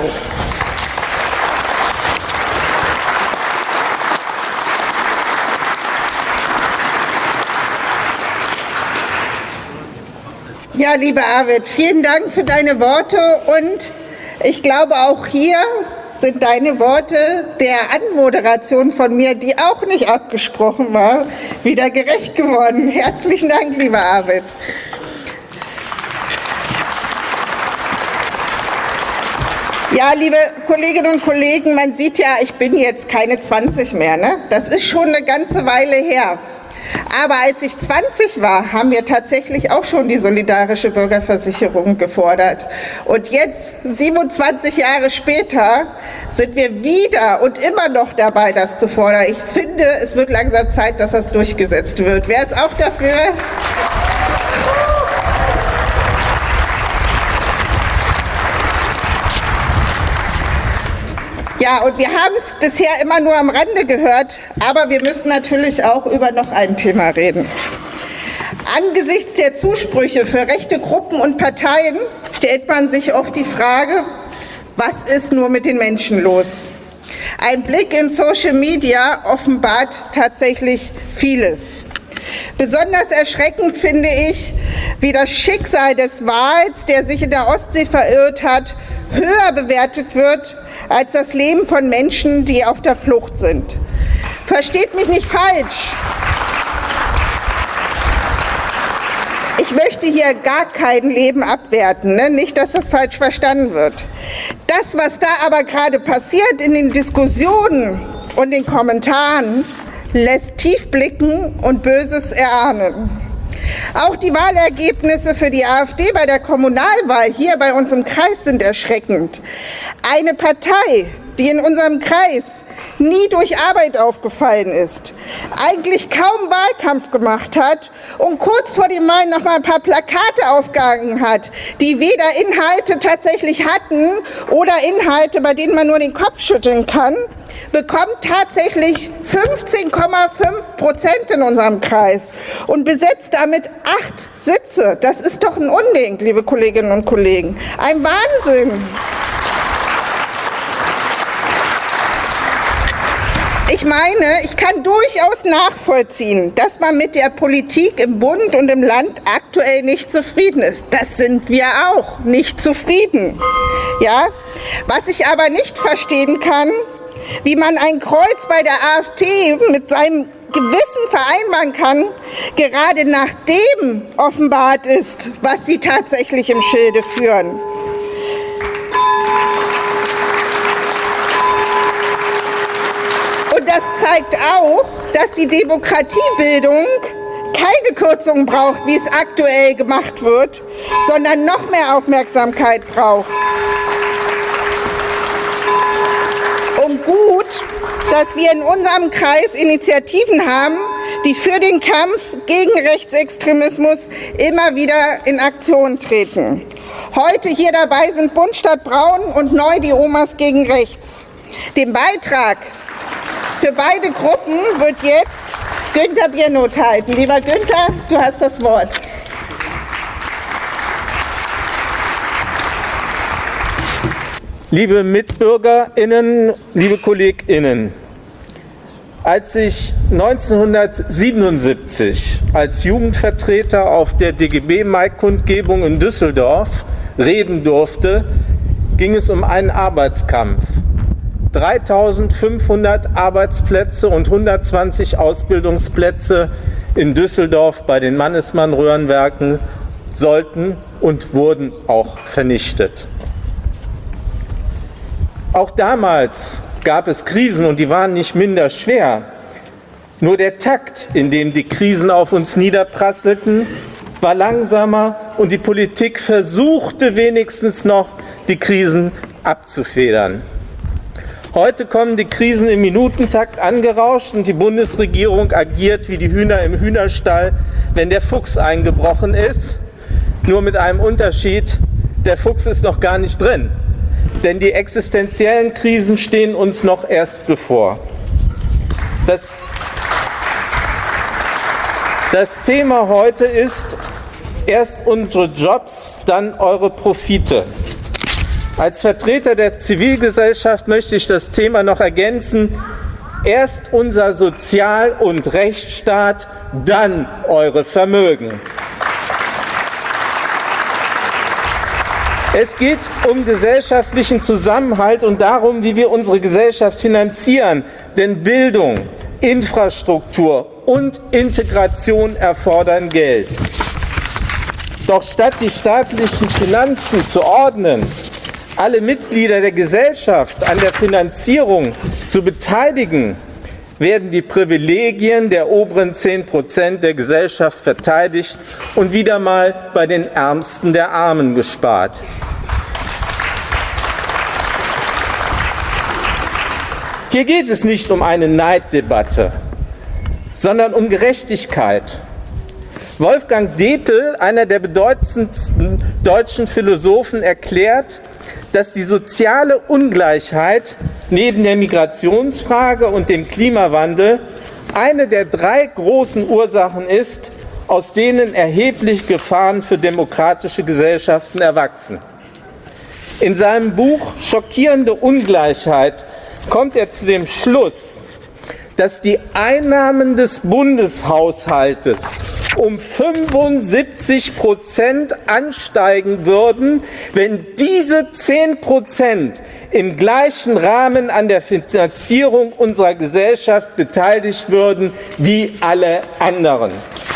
Ja, lieber Arvid, vielen Dank für deine Worte und ich glaube auch hier sind deine Worte der Anmoderation von mir, die auch nicht abgesprochen war, wieder gerecht geworden. Herzlichen Dank, lieber Arvid. Ja, liebe Kolleginnen und Kollegen, man sieht ja, ich bin jetzt keine zwanzig mehr, ne? Das ist schon eine ganze Weile her. Aber als ich zwanzig war, haben wir tatsächlich auch schon die solidarische Bürgerversicherung gefordert. Und jetzt, siebenundzwanzig Jahre später, sind wir wieder und immer noch dabei, das zu fordern. Ich finde, es wird langsam Zeit, dass das durchgesetzt wird. Wer ist auch dafür? Ja, und wir haben es bisher immer nur am Rande gehört, aber wir müssen natürlich auch über noch ein Thema reden. Angesichts der Zusprüche für rechte Gruppen und Parteien stellt man sich oft die Frage, was ist nur mit den Menschen los? Ein Blick in Social Media offenbart tatsächlich vieles. Besonders erschreckend finde ich, wie das Schicksal des Wals, der sich in der Ostsee verirrt hat, höher bewertet wird als das Leben von Menschen, die auf der Flucht sind. Versteht mich nicht falsch. Ich möchte hier gar kein Leben abwerten, ne? Nicht, dass das falsch verstanden wird. Das, was da aber gerade passiert in den Diskussionen und den Kommentaren, lässt tief blicken und Böses erahnen. Auch die Wahlergebnisse für die AfD bei der Kommunalwahl hier bei uns im Kreis sind erschreckend. Eine Partei, die in unserem Kreis nie durch Arbeit aufgefallen ist, eigentlich kaum Wahlkampf gemacht hat und kurz vor dem Mai noch mal ein paar Plakate aufgehangen hat, die weder Inhalte tatsächlich hatten oder Inhalte, bei denen man nur den Kopf schütteln kann, bekommt tatsächlich fünfzehn Komma fünf Prozent in unserem Kreis und besetzt damit acht Sitze. Das ist doch ein Unding, liebe Kolleginnen und Kollegen. Ein Wahnsinn. Ich meine, ich kann durchaus nachvollziehen, dass man mit der Politik im Bund und im Land aktuell nicht zufrieden ist. Das sind wir auch, nicht zufrieden. Ja? Was ich aber nicht verstehen kann, wie man ein Kreuz bei der AfD mit seinem Gewissen vereinbaren kann, gerade nachdem offenbart ist, was sie tatsächlich im Schilde führen. Und das zeigt auch, dass die Demokratiebildung keine Kürzungen braucht, wie es aktuell gemacht wird, sondern noch mehr Aufmerksamkeit braucht. gut, dass wir in unserem Kreis Initiativen haben, die für den Kampf gegen Rechtsextremismus immer wieder in Aktion treten. Heute hier dabei sind Bund Stadt Braun und neu die Omas gegen Rechts. Den Beitrag für beide Gruppen wird jetzt Günther Birnoth halten. Lieber Günther, du hast das Wort. Liebe MitbürgerInnen, liebe KollegInnen, als ich neunzehnhundertsiebenundsiebzig als Jugendvertreter auf der D G B-Mai-Kundgebung in Düsseldorf reden durfte, ging es um einen Arbeitskampf. dreitausendfünfhundert Arbeitsplätze und hundertzwanzig Ausbildungsplätze in Düsseldorf bei den Mannesmann-Röhrenwerken sollten und wurden auch vernichtet. Auch damals gab es Krisen und die waren nicht minder schwer. Nur der Takt, in dem die Krisen auf uns niederprasselten, war langsamer und die Politik versuchte wenigstens noch, die Krisen abzufedern. Heute kommen die Krisen im Minutentakt angerauscht und die Bundesregierung agiert wie die Hühner im Hühnerstall, wenn der Fuchs eingebrochen ist. Nur mit einem Unterschied, der Fuchs ist noch gar nicht drin. Denn die existenziellen Krisen stehen uns noch erst bevor. Das, das Thema heute ist erst unsere Jobs, dann eure Profite. Als Vertreter der Zivilgesellschaft möchte ich das Thema noch ergänzen. Erst unser Sozial- und Rechtsstaat, dann eure Vermögen. Es geht um gesellschaftlichen Zusammenhalt und darum, wie wir unsere Gesellschaft finanzieren. Denn Bildung, Infrastruktur und Integration erfordern Geld. Doch statt die staatlichen Finanzen zu ordnen, alle Mitglieder der Gesellschaft an der Finanzierung zu beteiligen, werden die Privilegien der oberen zehn Prozent der Gesellschaft verteidigt und wieder mal bei den Ärmsten der Armen gespart. Hier geht es nicht um eine Neiddebatte, sondern um Gerechtigkeit. Wolfgang Dethl, einer der bedeutendsten deutschen Philosophen, erklärt, dass die soziale Ungleichheit neben der Migrationsfrage und dem Klimawandel eine der drei großen Ursachen ist, aus denen erhebliche Gefahren für demokratische Gesellschaften erwachsen. In seinem Buch Schockierende Ungleichheit kommt er zu dem Schluss, dass die Einnahmen des Bundeshaushaltes um fünfundsiebzig Prozent ansteigen würden, wenn diese zehn Prozent im gleichen Rahmen an der Finanzierung unserer Gesellschaft beteiligt würden wie alle anderen.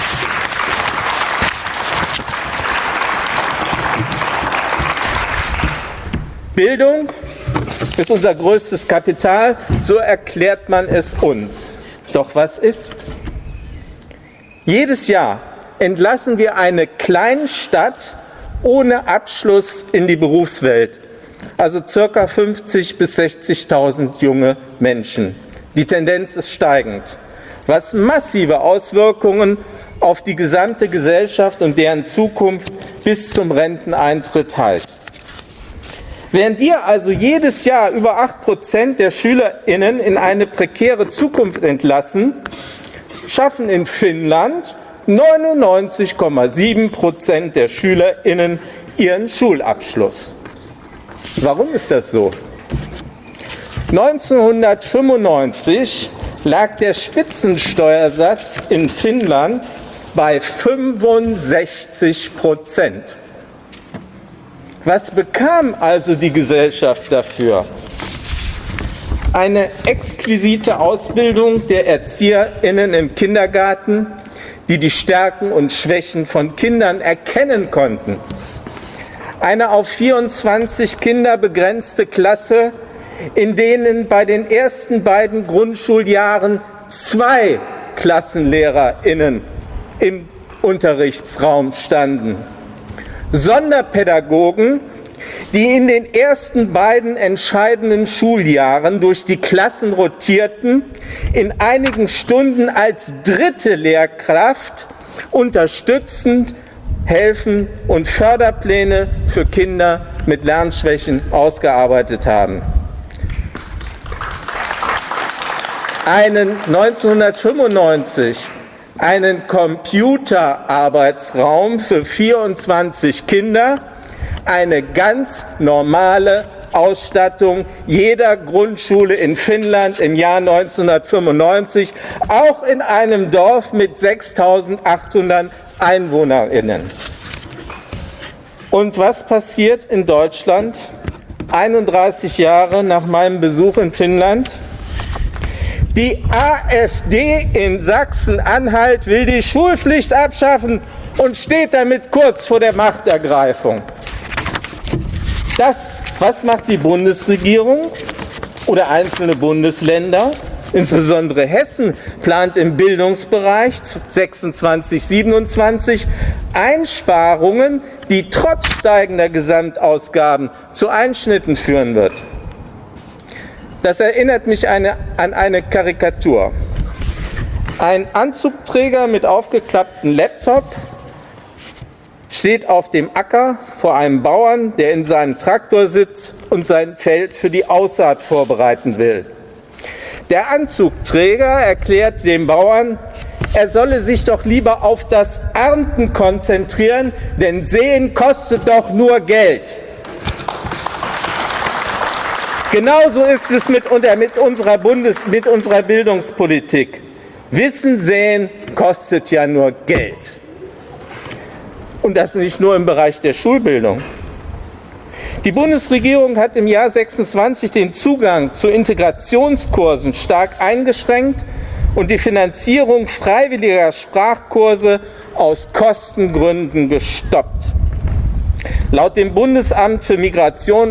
Bildung ist unser größtes Kapital, so erklärt man es uns. Doch was ist? Jedes Jahr entlassen wir eine Kleinstadt ohne Abschluss in die Berufswelt, also ca. fünfzigtausend bis sechzigtausend junge Menschen. Die Tendenz ist steigend, was massive Auswirkungen auf die gesamte Gesellschaft und deren Zukunft bis zum Renteneintritt hat. Während wir also jedes Jahr über acht Prozent der SchülerInnen in eine prekäre Zukunft entlassen, schaffen in Finnland neunundneunzig Komma sieben Prozent der SchülerInnen ihren Schulabschluss. Warum ist das so? neunzehnhundertfünfundneunzig lag der Spitzensteuersatz in Finnland bei fünfundsechzig Prozent. Was bekam also die Gesellschaft dafür? Eine exquisite Ausbildung der ErzieherInnen im Kindergarten, die die Stärken und Schwächen von Kindern erkennen konnten. Eine auf vierundzwanzig Kinder begrenzte Klasse, in denen bei den ersten beiden Grundschuljahren zwei KlassenlehrerInnen im Unterrichtsraum standen. Sonderpädagogen die in den ersten beiden entscheidenden Schuljahren durch die Klassen rotierten, in einigen Stunden als dritte Lehrkraft unterstützend helfen und Förderpläne für Kinder mit Lernschwächen ausgearbeitet haben. Einen neunzehnhundertfünfundneunzig einen Computerarbeitsraum für vierundzwanzig Kinder, eine ganz normale Ausstattung jeder Grundschule in Finnland im Jahr neunzehnhundertfünfundneunzig, auch in einem Dorf mit sechstausendachthundert EinwohnerInnen. Und was passiert in Deutschland einunddreißig Jahre nach meinem Besuch in Finnland? Die AfD in Sachsen-Anhalt will die Schulpflicht abschaffen und steht damit kurz vor der Machtergreifung. Das, was macht die Bundesregierung oder einzelne Bundesländer? Insbesondere Hessen plant im Bildungsbereich sechsundzwanzig siebenundzwanzig Einsparungen, die trotz steigender Gesamtausgaben zu Einschnitten führen wird. Das erinnert mich eine, an eine Karikatur. Ein Anzugträger mit aufgeklapptem Laptop steht auf dem Acker vor einem Bauern, der in seinem Traktor sitzt und sein Feld für die Aussaat vorbereiten will. Der Anzugträger erklärt dem Bauern, er solle sich doch lieber auf das Ernten konzentrieren, denn Säen kostet doch nur Geld. Genauso ist es mit, mit, unserer Bundes-, mit unserer Bildungspolitik. Wissen säen kostet ja nur Geld. Und das nicht nur im Bereich der Schulbildung. Die Bundesregierung hat im Jahr sechsundzwanzig den Zugang zu Integrationskursen stark eingeschränkt und die Finanzierung freiwilliger Sprachkurse aus Kostengründen gestoppt. Laut dem Bundesamt für Migration